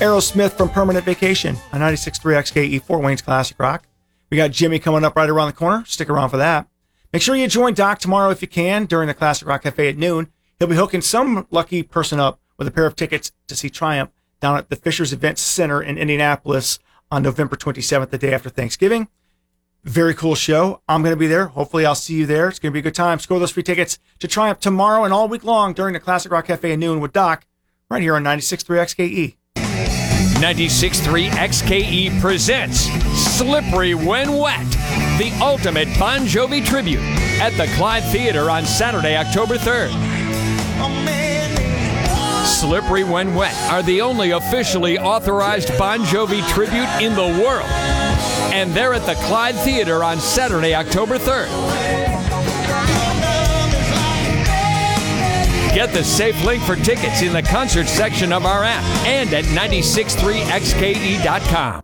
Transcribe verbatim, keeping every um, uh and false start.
Aerosmith from Permanent Vacation on ninety-six point three X K E, Fort Wayne's Classic Rock. We got Jimmy coming up right around the corner. Stick around for that. Make sure you join Doc tomorrow if you can during the Classic Rock Cafe at noon. He'll be hooking some lucky person up with a pair of tickets to see Triumph down at the Fishers Events Center in Indianapolis on November twenty-seventh, the day after Thanksgiving. Very cool show. I'm going to be there. Hopefully I'll see you there. It's going to be a good time. Score those free tickets to Triumph tomorrow and all week long during the Classic Rock Cafe at noon with Doc right here on ninety-six point three X K E. ninety-six point three X K E presents Slippery When Wet, the ultimate Bon Jovi tribute at the Clyde Theater on Saturday, October third. Slippery When Wet are the only officially authorized Bon Jovi tribute in the world. And they're at the Clyde Theater on Saturday, October third. Get the safe link for tickets in the concert section of our app and at nine six three X K E dot com.